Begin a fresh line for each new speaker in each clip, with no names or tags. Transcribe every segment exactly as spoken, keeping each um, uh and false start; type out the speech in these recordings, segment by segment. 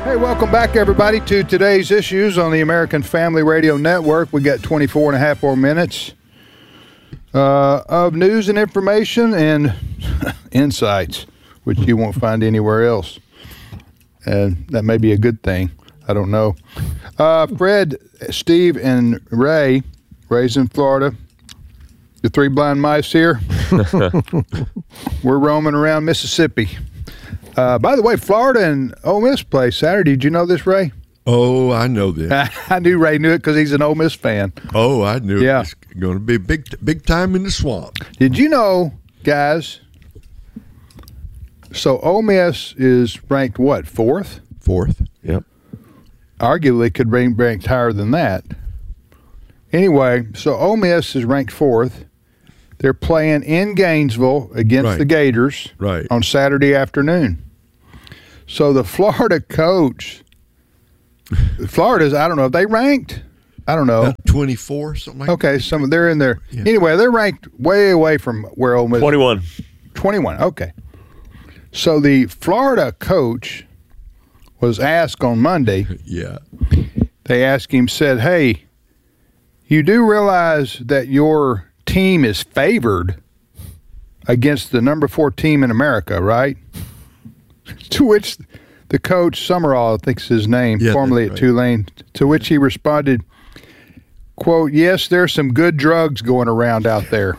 Hey, welcome back, everybody, to today's issues on the American Family Radio Network. We got twenty-four and a half more minutes uh, of news and information and insights, which you won't find anywhere else. And that may be a good thing. I don't know. Uh, Fred, Steve, and Ray, raised in Florida, the three blind mice here, we're roaming around Mississippi. Uh, by the way, Florida and Ole Miss play Saturday. Did you know this, Ray?
Oh, I know this.
I knew Ray knew it because he's an Ole Miss fan.
Oh, I knew
yeah.
it was going to be big, big time in the swamp.
Did you know, guys? So Ole Miss is ranked what, fourth?
Fourth. Yep.
Arguably could be ranked higher than that. Anyway, so Ole Miss is ranked fourth. They're playing in Gainesville against
right.
the Gators
right.
on Saturday afternoon. So the Florida coach, Florida's, I don't know, if they ranked? I don't know.
About twenty-four, something like
okay,
that. Okay,
some they're in there.
Yeah.
Anyway, they're ranked way away from where Ole Miss.
twenty-one.
twenty-one, okay. So the Florida coach was asked on Monday.
Yeah.
They asked him, said, hey, you do realize that your team is favored against the number four team in America, right? To which the coach, Summerall, I think's his name,
yeah,
formerly at
right.
Tulane, to which he responded, quote, yes, there's some good drugs going around out there.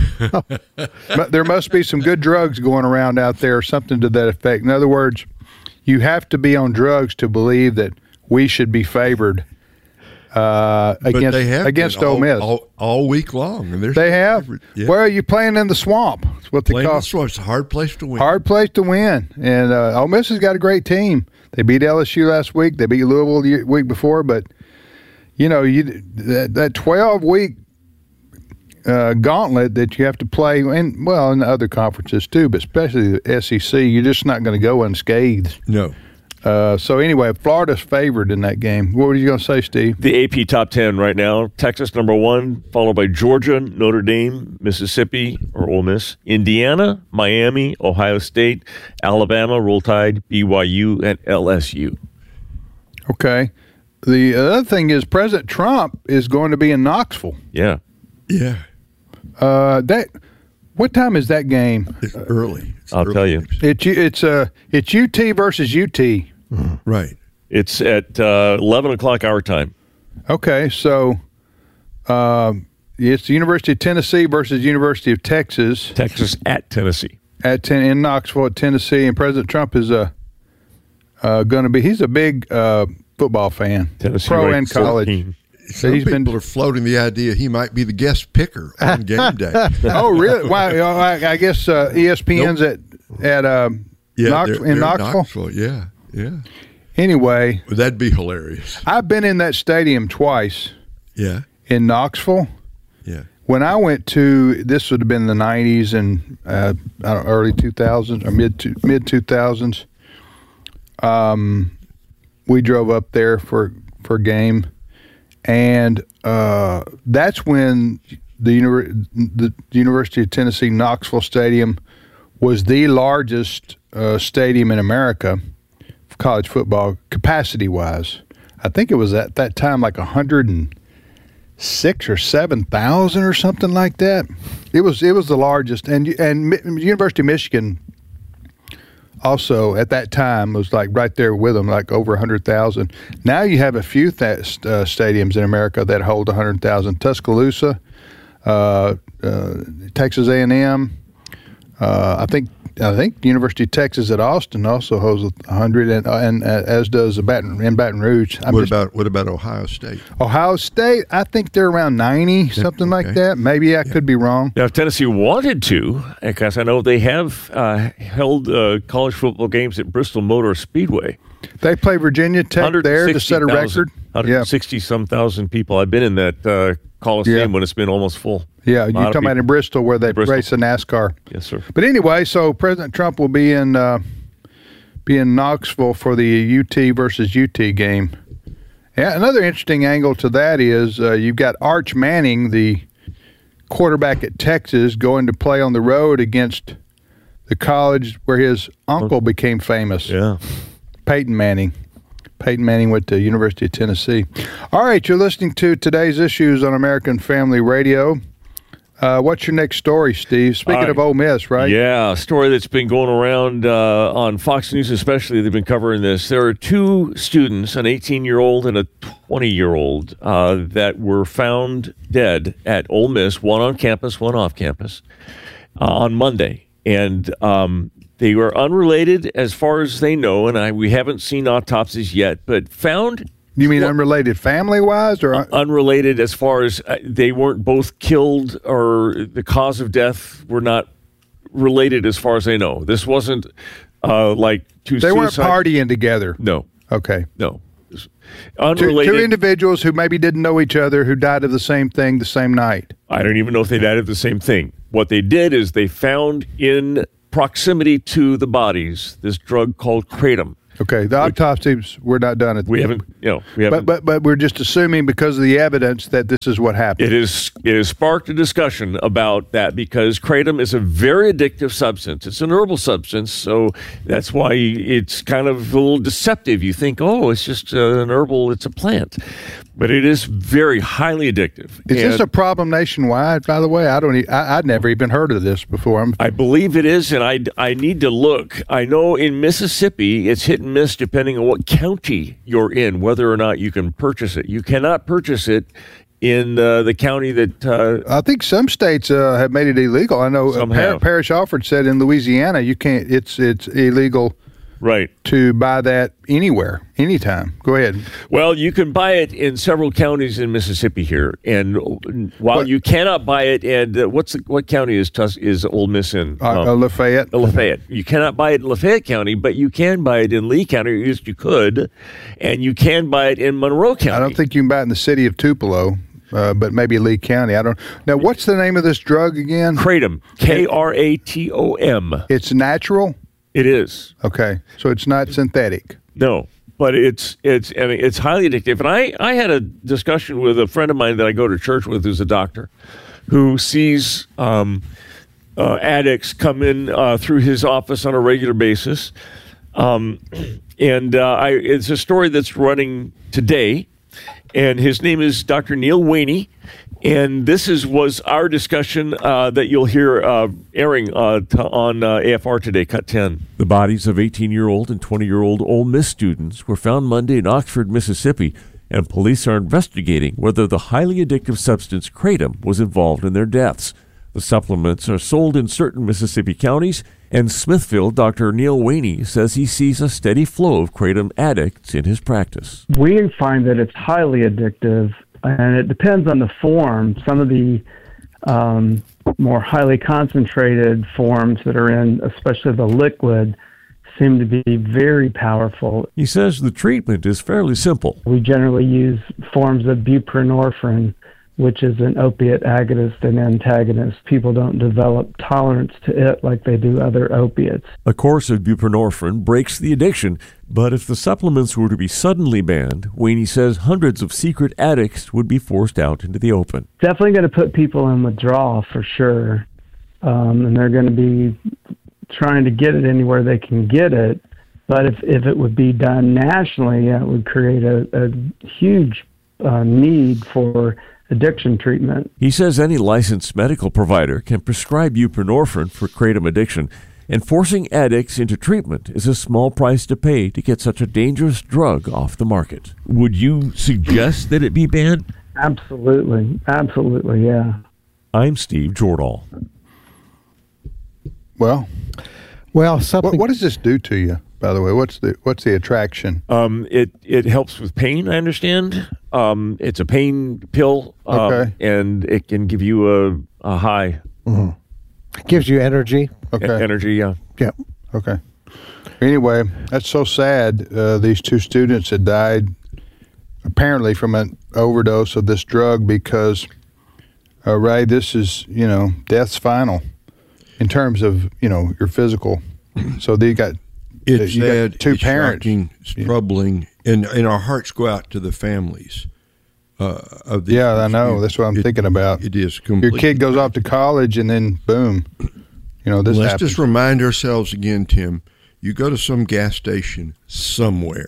But there must be some good drugs going around out there, something to that effect. In other words, you have to be on drugs to believe that we should be favored uh, against
they have
against
all,
Ole Miss.
all, all week long. And
they have?
Yeah.
Well, you're playing in the swamp. That's what they
playing
call
in the swamp. It's a hard place to win.
Hard place to win. And uh, Ole Miss has got a great team. They beat L S U last week. They beat Louisville the week before. But, you know, you that, that twelve-week uh, gauntlet that you have to play, and well, in the other conferences too, but especially the S E C, you're just not going to go unscathed.
No.
Uh, so anyway, Florida's favored in that game. What were you going to say, Steve?
The A P top ten right now: Texas number one, followed by Georgia, Notre Dame, Mississippi or Ole Miss, Indiana, Miami, Ohio State, Alabama, Roll Tide, B Y U, and L S U.
Okay. The other thing is President Trump is going to be in Knoxville.
Yeah.
Yeah.
Uh, that. What time is that game?
It's early. It's
I'll
early.
tell you.
It's it's uh it's U T versus U T.
Mm-hmm. Right.
It's at uh, eleven o'clock our time.
Okay, so um, it's the University of Tennessee versus University of Texas.
Texas at Tennessee.
At ten, in Knoxville at Tennessee, and President Trump is uh, uh, going to be. He's a big uh, football fan,
Tennessee
pro and
ranked
college.
fourteen.
Some
he's
people
been,
are floating the idea he might be the guest picker on game day.
Oh, really? Why? I, I guess uh, E S P N's nope. at at um,
yeah,
Knox,
they're,
in
they're
Knoxville.
Knoxville. Yeah, yeah.
Anyway,
well, that'd be hilarious.
I've been in that stadium twice.
Yeah.
In Knoxville.
Yeah.
When I went to, this would have been the nineties and uh, I don't know, early two thousands or mid to, mid two thousands. Um, we drove up there for for a game, and uh, that's when the, the University of Tennessee Knoxville Stadium was the largest uh, stadium in America for college football capacity wise. I think it was at that time like a hundred and six or seven thousand or something like that. It was it was the largest, and and University of Michigan also at that time was like right there with them, like over a hundred thousand. Now you have a few th- uh, stadiums in America that hold a hundred thousand. Tuscaloosa, uh, uh, Texas A and M. Uh, I think I think the University of Texas at Austin also holds a hundred, and, and uh, as does Baton in Baton Rouge. I'm
what
just,
about what about Ohio State?
Ohio State, I think they're around ninety, something okay. like that. Maybe I yeah. could be wrong.
Now, if Tennessee wanted to, because I know they have uh, held uh, college football games at Bristol Motor Speedway.
They play Virginia Tech there to set a record.
one hundred sixty yeah. some thousand people. I've been in that uh, Coliseum yeah. when it's been almost full.
Yeah, you're talking about in Bristol where they
Bristol.
race the NASCAR.
Yes, sir.
But anyway, so President Trump will be in uh, be in Knoxville for the U T versus U T game. Yeah, another interesting angle to that is uh, you've got Arch Manning, the quarterback at Texas, going to play on the road against the college where his uncle became famous.
Yeah.
Peyton Manning. Peyton Manning went to University of Tennessee. All right, you're listening to Today's Issues on American Family Radio. Uh, what's your next story, Steve? Speaking
right.
of Ole Miss, right?
Yeah, a story that's been going around uh, on Fox News especially. They've been covering this. There are two students, an eighteen-year-old and a twenty-year-old, uh, that were found dead at Ole Miss, one on campus, one off campus, uh, on Monday. And um, they were unrelated as far as they know, and I, we haven't seen autopsies yet, but found...
You mean unrelated family-wise? or
un- Unrelated as far as uh, they weren't both killed or the cause of death were not related as far as they know. This wasn't uh, like two
They weren't
suicide-
partying together?
No.
Okay.
No.
Two,
Unrelated.
two individuals who maybe didn't know each other who died of the same thing the same night.
I don't even know if they died of the same thing. What they did is they found in proximity to the bodies this drug called kratom.
Okay, the autopsies were not done at
We haven't, you know, we haven't.
But, but but we're just assuming because of the evidence that this is what happened.
It is. It has sparked a discussion about that because kratom is a very addictive substance. It's an herbal substance, so that's why it's kind of a little deceptive. You think, oh, it's just uh, an herbal, it's a plant, but it is very highly addictive.
Is
And
this a problem nationwide? By the way, I don't. e- I, I'd never even heard of this before. I'm,
I believe it is, and I, I need to look. I know in Mississippi, it's hit and miss depending on what county you're in, whether or not you can purchase it. You cannot purchase it in uh, the county that... Uh,
I think some states uh, have made it illegal. I know uh,
Some
Par-
have.
Parish Alford said in Louisiana you can't. It's it's illegal
right.
to buy that anywhere, anytime. Go ahead.
Well, you can buy it in several counties in Mississippi here, and while
What-
you cannot buy it, and uh, what's the, what county is Tus- is Ole Miss in?
Uh,
Um,
uh, Lafayette.
Lafayette. You cannot buy it in Lafayette County, but you can buy it in Lee County, or at least you could, and you can buy it in Monroe County.
I don't think you can buy it in the city of Tupelo, uh, but maybe Lee County. I don't. Now, what's the name of this drug again?
Kratom, K R A T O M.
It's natural.
It is.
Okay, so it's not synthetic.
No, but it's it's I mean, it's highly addictive. And I, I had a discussion with a friend of mine that I go to church with, who's a doctor, who sees um, uh, addicts come in uh, through his office on a regular basis. Um, and uh, I, it's a story that's running today, and his name is Doctor Neil Waney. And this is was our discussion uh, that you'll hear uh, airing uh, t- on uh, A F R today, Cut ten. The bodies of eighteen-year-old and twenty-year-old Ole Miss students were found Monday in Oxford, Mississippi, and police are investigating whether the highly addictive substance kratom was involved in their deaths. The supplements are sold in certain Mississippi counties, and Smithfield Doctor Neil Waney says he sees a steady flow of kratom addicts in his practice.
We find that it's highly addictive, and it depends on the form. Some of the um, more highly concentrated forms that are in, especially the liquid, seem to be very powerful.
He says the treatment is fairly simple.
We generally use forms of buprenorphine, which is an opiate agonist and antagonist. People don't develop tolerance to it like they do other opiates.
A course of buprenorphine breaks the addiction, but if the supplements were to be suddenly banned, Waney says hundreds of secret addicts would be forced out into the open.
Definitely going to put people in withdrawal for sure, um, and they're going to be trying to get it anywhere they can get it. But if, if it would be done nationally, it would create a, a huge uh, need for addiction treatment.
He says any licensed medical provider can prescribe buprenorphine for kratom addiction, and forcing addicts into treatment is a small price to pay to get such a dangerous drug off the market. Would you suggest that it be banned?
Absolutely. Absolutely, yeah.
I'm Steve Jordahl.
Well,
Well, something.
what, what does this do to you? By the way, what's the what's the attraction?
Um, it, it helps with pain, I understand. Um, it's a pain pill, um,
Okay.
and it can give you a, a high
gives you energy.
Okay.
e- energy. Yeah.
Yeah.
Okay. Anyway, that's so sad. Uh, these two students had died apparently from an overdose of this drug because, uh, Ray, this is, you know, death's final in terms of, you know, your physical. So they got
It's
you got
sad,
two
it's
parents.
shocking, it's troubling, and, and our hearts go out to the families uh, of the.
Yeah, I know. That's what I'm
It-
thinking about.
It is
Your
completely.
kid goes off to college and then boom, you know, this
Let's
happens.
just remind ourselves again, Tim. You go to some gas station somewhere,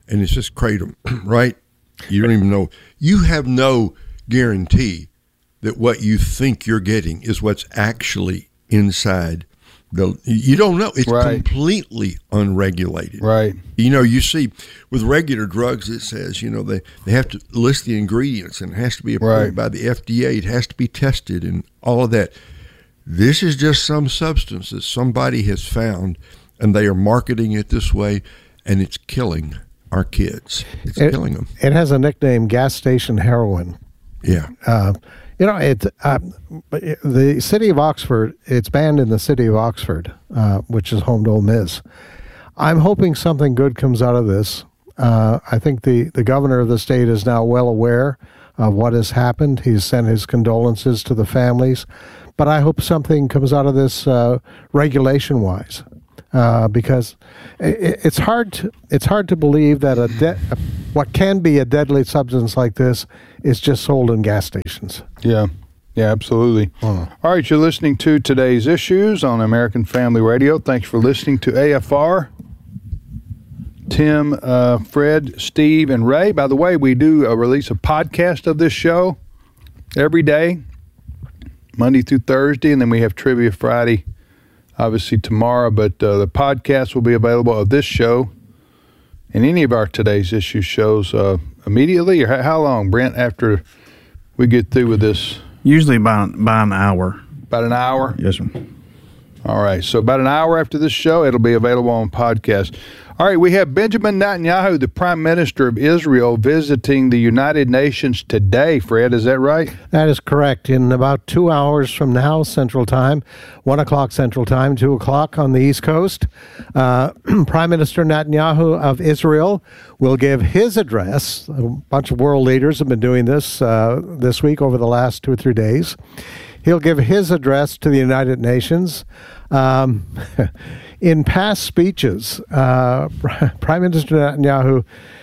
and it's just kratom, right? You don't even know. You have no guarantee that what you think you're getting is what's actually inside. The, you don't know. It's
right.
completely unregulated.
Right.
You know, you see with regular drugs, it says, you know, they, they have to list the ingredients and it has to be approved
right.
by the F D A. It has to be tested and all of that. This is just some substance that somebody has found and they are marketing it this way, and it's killing our kids. It's
it,
killing them.
It has a nickname, gas station heroin.
Yeah.
Uh, you know, it, uh, the city of Oxford, it's banned in the city of Oxford, uh, which is home to Ole Miss. I'm hoping something good comes out of this. Uh, I think the, the governor of the state is now well aware of what has happened. He's sent his condolences to the families. But I hope something comes out of this uh, regulation-wise. Uh, because it, it's hard to, it's hard to believe that a de- what can be a deadly substance like this is just sold in gas stations.
Yeah, yeah, absolutely.
Oh.
All right, you're listening to Today's Issues on American Family Radio. Thanks for listening to A F R. Tim, uh, Fred, Steve, and Ray. By the way, we do uh, release a podcast of this show every day, Monday through Thursday, and then we have Trivia Friday, obviously tomorrow, but uh, the podcast will be available of this show and any of our Today's Issues shows uh, immediately, or how long, Brent, after we get through with this?
Usually by, by an hour.
About an hour?
Yes, sir.
All right, so about an hour after this show, it'll be available on podcast. All right, we have Benjamin Netanyahu, the Prime Minister of Israel, visiting the United Nations today. Fred, is that right?
That is correct. In about two hours from now, Central Time, one o'clock Central Time, two o'clock on the East Coast, uh, Prime Minister Netanyahu of Israel will give his address. A bunch of world leaders have been doing this uh, this week over the last two or three days. He'll give his address to the United Nations. Um, in past speeches, uh, Prime Minister Netanyahu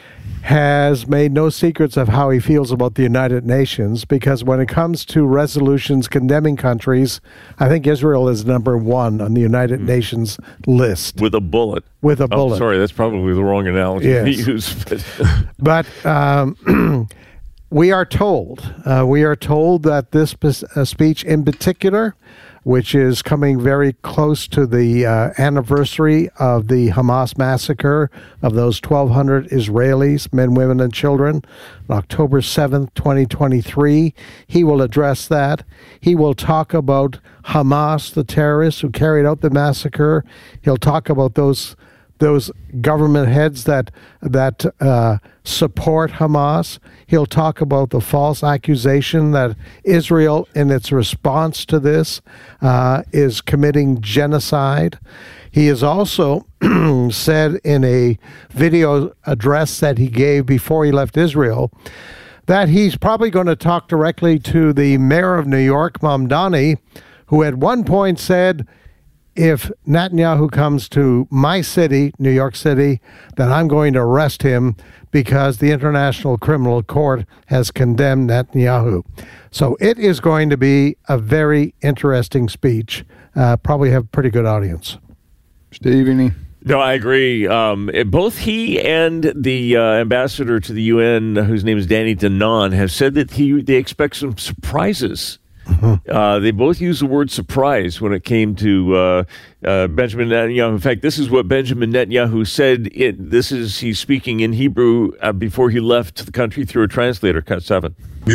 has made no secrets of how he feels about the United Nations, because when it comes to resolutions condemning countries, I think Israel is number one on the United mm. Nations list.
With a bullet.
With a
oh,
bullet.
Sorry, that's probably the wrong analogy
yes.
to use. But,
but um, we are told, uh, we are told that this uh, speech in particular, which is coming very close to the uh, anniversary of the Hamas massacre of those twelve hundred Israelis, men, women, and children, on October seventh, twenty twenty-three. He will address that. He will talk about Hamas, the terrorists who carried out the massacre. He'll talk about those those government heads that that uh, support Hamas. He'll talk about the false accusation that Israel, in its response to this, uh, is committing genocide. He has also said in a video address that he gave before he left Israel that he's probably going to talk directly to the mayor of New York, Mamdani, who at one point said, if Netanyahu comes to my city, New York City, then I'm going to arrest him because the International Criminal Court has condemned Netanyahu. So it is going to be a very interesting speech. Uh, probably have a pretty good audience.
Steve, any?
No, I agree. Um, both he and the uh, ambassador to the U N, whose name is Danny Danon, have said that he they expect some surprises. Uh, they both used the word surprise when it came to uh, uh, Benjamin Netanyahu. In fact, this is what Benjamin Netanyahu said. It, this is he's speaking in Hebrew uh, before he left the country through a translator. Cut seven.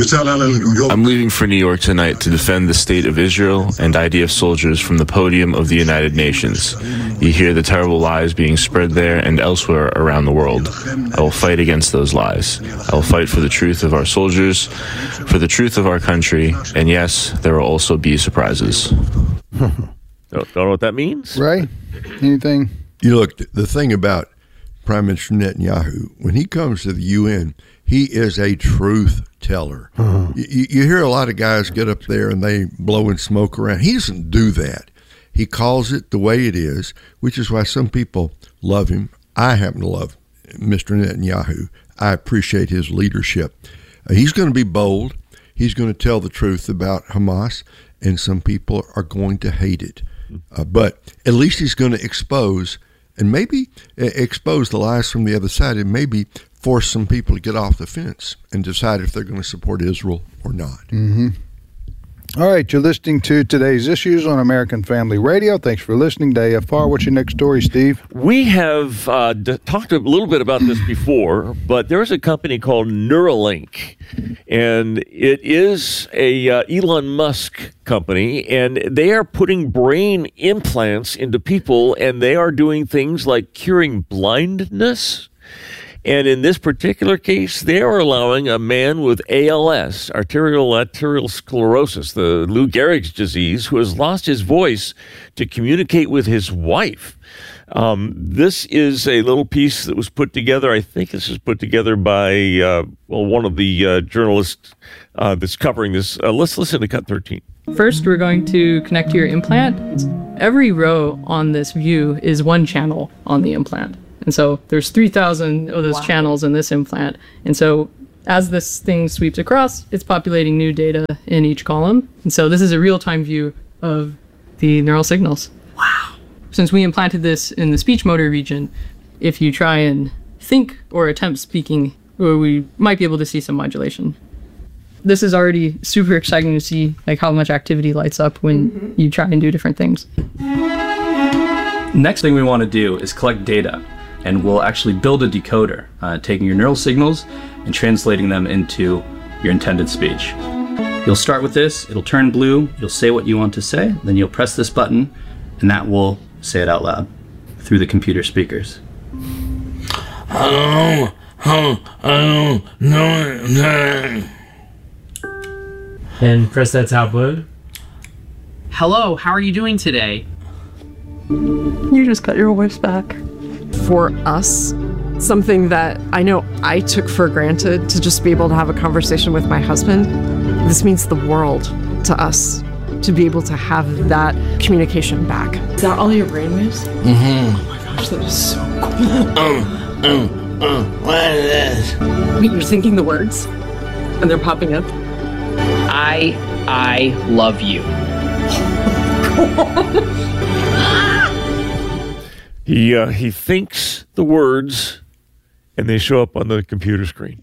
I'm leaving for New York tonight to defend the state of Israel and I D F soldiers from the podium of the United Nations. You hear the terrible lies being spread there and elsewhere around the world. I will fight against those lies. I will fight for the truth of our soldiers, for the truth of our country, and yes, there will also be surprises.
Don't, don't know what that means?
Ray, anything?
You look, the thing about Prime Minister Netanyahu, when he comes to the U N, he is a truth teller. Uh-huh. You, you hear a lot of guys get up there and they blow and smoke around. He doesn't do that. He calls it the way it is, which is why some people love him. I happen to love Mister Netanyahu. I appreciate his leadership. Uh, he's going to be bold. He's going to tell the truth about Hamas, and some people are going to hate it. Uh, but at least he's going to expose and maybe uh, expose the lies from the other side, and maybe force some people to get off the fence and decide if they're going to support Israel or not.
Mm-hmm. All right, you're listening to today's issues on American Family Radio. Thanks for listening to A F R. What's your next story, Steve?
We have uh, d- talked a little bit about this before, but there is a company called Neuralink, and it is a uh, Elon Musk company, and they are putting brain implants into people, and they are doing things like curing blindness. And in this particular case, they are allowing a man with A L S, arterial lateral sclerosis, the Lou Gehrig's disease, who has lost his voice, to communicate with his wife. Um, this is a little piece that was put together. I think this is put together by, uh, well, one of the uh, journalists uh, that's covering this. Uh, let's listen to cut thirteen.
First, we're going to connect to your implant. Every row on this view is one channel on the implant. And so there's three thousand of those wow. channels in this implant. And so as this thing sweeps across, it's populating new data in each column. And so this is a real-time view of the neural signals. Wow. Since we implanted this in the speech motor region, if you try and think or attempt speaking, we might be able to see some modulation. This is already super exciting to see, like, how much activity lights up when mm-hmm. you try and do different things.
Next thing we want to do is collect data. And we'll actually build a decoder, uh, taking your neural signals and translating them into your intended speech. You'll start with this, it'll turn blue, you'll say what you want to say, then you'll press this button, and that will say it out loud through the computer speakers.
Hello, hello, hello, no, no.
And press that top blue.
Hello, how are you doing today?
You just got your voice back. For us, something that I know I took for granted, to just be able to have a conversation with my husband, this means the world to us, to be able to have that communication back.
Is that all your brainwaves?
Mm-hmm.
Oh my gosh, that is so cool.
Um, um, um, what is this?
Wait, you're thinking the words? And they're popping up?
I, I love you.
He uh, he thinks the words, and they show up on the computer screen.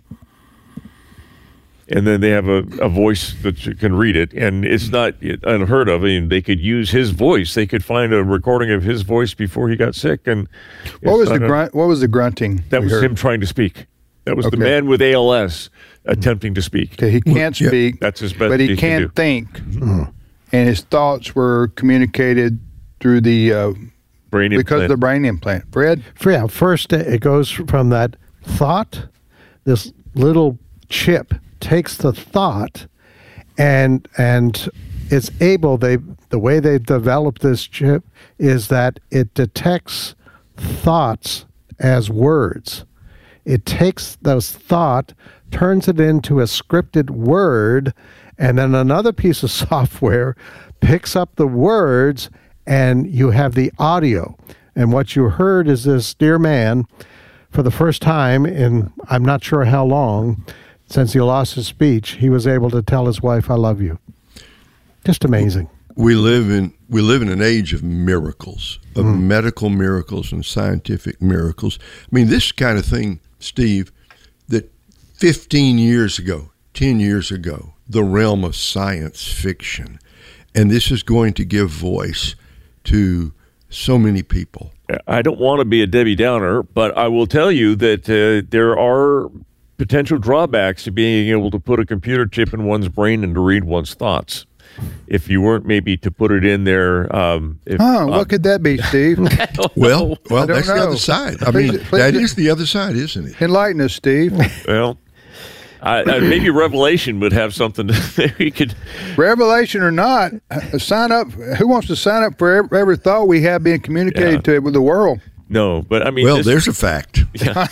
And then they have a, a voice that you can read it, and it's not unheard of. I mean, they could use his voice. They could find a recording of his voice before he got sick. And
what was the grunt? What was the grunting?
That was
heard?
him trying to speak. That was
okay.
the man with A L S attempting to speak.
Okay, he can't
well,
speak.
Yeah, that's his best.
But he,
he
can't
can
think, mm-hmm. and his thoughts were communicated through the. Uh,
Brain
because
implant.
of the brain implant. Fred?
Yeah, first it goes from that thought. This little chip takes the thought, and and it's able, they the way they developed this chip is that it detects thoughts as words. It takes those thought, turns it into a scripted word, and then another piece of software picks up the words, and you have the audio. And what you heard is this dear man, for the first time in I'm not sure how long, since he lost his speech, he was able to tell his wife, I love you. Just amazing.
We live in we live in an age of miracles, of mm. medical miracles and scientific miracles. I mean, this kind of thing, Steve, that fifteen years ago, ten years ago, the realm of science fiction. And this is going to give voice to so many people.
I don't want to be a Debbie Downer, but I will tell you that uh, there are potential drawbacks to being able to put a computer chip in one's brain and to read one's thoughts. If you weren't maybe to put it in there. Um, if,
huh, what
uh,
could that be, Steve?
well, well, that's
know.
the other side. I
please,
mean,
please,
that
please,
is the other side, isn't it?
Enlighten us, Steve.
Well, I, I, maybe Revelation would have something that we could.
Revelation or not, uh, sign up. Who wants to sign up for every, every thought we have being communicated
yeah.
to with the world?
No, but I mean.
Well,
this,
there's a fact.
Yeah.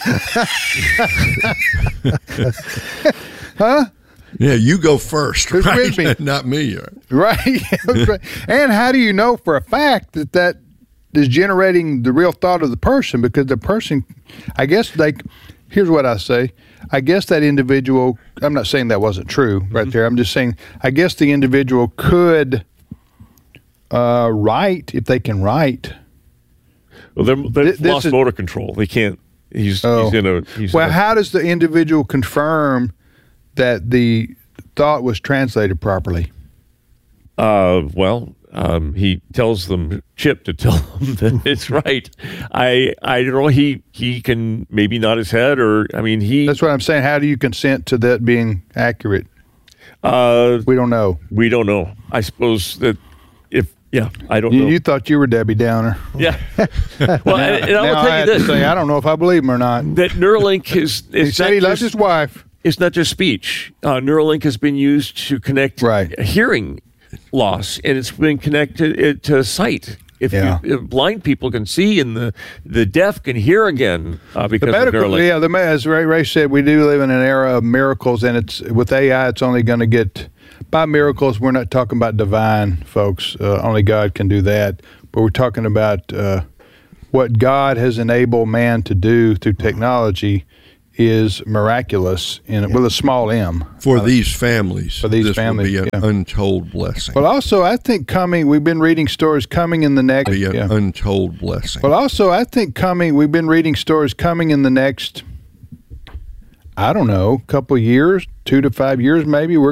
Huh?
Yeah, you go first,
Who's
right?
with me?
Not me.
Right. And how do you know for a fact that that is generating the real thought of the person? Because the person, I guess, like, here's what I say. I guess that individual, I'm not saying that wasn't true right mm-hmm. there. I'm just saying, I guess the individual could uh, write, if they can write.
Well, they're, they've
This
lost
is-
motor control. They can't. He's,
Oh.
he's in a. He's
Well,
in a,
how does the individual confirm that the thought was translated properly?
Uh, well, um, he tells them, Chip, to tell them that it's right. I I don't know. He he can maybe nod his head, or I mean, he.
That's what I'm saying. How do you consent to that being accurate?
Uh,
we don't know.
We don't know. I suppose that if yeah, I don't
You,
know.
you thought you were Debbie Downer.
Yeah. Well, and, and I will
now
tell
I
you
have
this:
to say, I don't know if I believe him or not.
that Neuralink is.
He
is
said
not
he loves
just-
his wife.
It's not just speech. Uh, Neuralink has been used to connect
Right.
hearing loss, and it's been connected it, to sight. If,
Yeah.
you, if blind people can see, and the the deaf can hear again uh,
The
because of
medical,
Neuralink.
yeah, the, me- as Ray, Ray said, we do live in an era of miracles, and it's with A I, it's only going to get by miracles. We're not talking about divine, folks. Uh, only God can do that. But we're talking about uh, what God has enabled man to do through technology is miraculous, in with a small m.
For
Uh,
these families,
for these
this
families,
will be an
yeah.
untold blessing.
Well, also, I think coming. We've been reading stories coming in the next.
Be an
yeah.
untold blessing.
Well, also, I think coming. We've been reading stories coming in the next. I don't know, couple of years, two to five years, maybe. We're